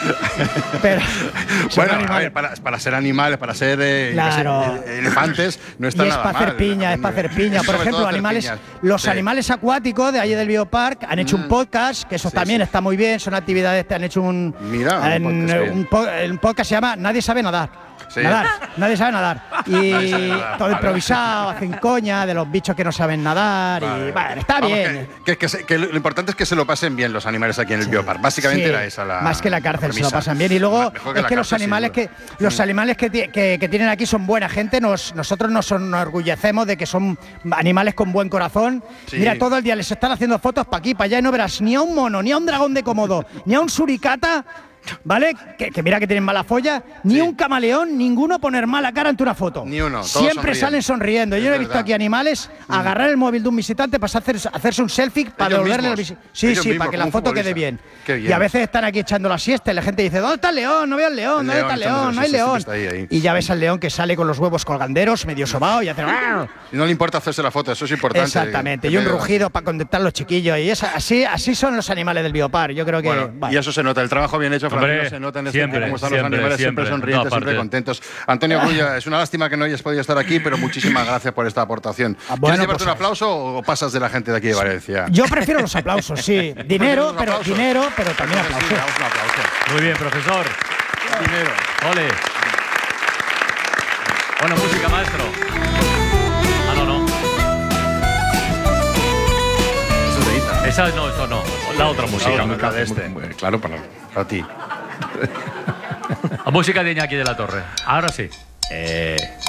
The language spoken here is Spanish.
Pero bueno, a ver, para ser animales, para ser elefantes, no está nada mal. Es para hacer piña, es para hacer piña. Por ejemplo, los animales acuáticos de allí del Biopark han hecho un podcast, que eso también está muy bien, son actividades, han hecho un podcast se llama Nadie sabe nadar. Sí. Nadie sabe nadar. Y todo improvisado, hacen coña de los bichos que no saben nadar. Vale. Y bueno, está bien. Que lo importante es que se lo pasen bien los animales aquí en el Biopark. Básicamente era esa la. Más que la cárcel, se lo pasan bien. Y luego es que los animales que tienen aquí son buena gente. Nosotros nos enorgullecemos de que son animales con buen corazón. Sí. Mira, todo el día les están haciendo fotos para aquí, para allá, y no verás ni a un mono, ni a un dragón de Komodo, ni a un suricata. ¿Vale? Que mira que tienen mala folla. Ni un camaleón, ninguno poner mala cara ante una foto. Ni uno. Siempre salen sonriendo. Yo no he visto aquí animales agarrar el móvil de un visitante para hacerse un selfie para devolverle el visitante. Sí, para que la foto quede bien. Y a veces están aquí echando la siesta y la gente dice: ¿dónde está el león? No veo el león. ¿Dónde está el león? No hay león. Y ya ves al león que sale con los huevos colganderos, medio sobao y hace. Y no le importa hacerse la foto, eso es importante. Exactamente. Y un rugido para contentar a los chiquillos. Y así son los animales del Biopark. Yo creo que. Y eso se nota. El trabajo bien hecho. Hombre, se nota en este cómo están los animales, siempre sonrientes, siempre contentos. Antonio Grulla, es una lástima que no hayas podido estar aquí, pero muchísimas gracias por esta aportación. ¿Quieres llevarte un aplauso o pasas de la gente de aquí de Valencia? Yo prefiero los aplausos, sí. Dinero, pero también aplausos. Sí, un aplauso. Muy bien, profesor. Dinero. Ole. Bueno, música, maestro. Esa no, esto no. La otra música. Claro, para ti. La música de Iñaki de la Torre. Ahora sí.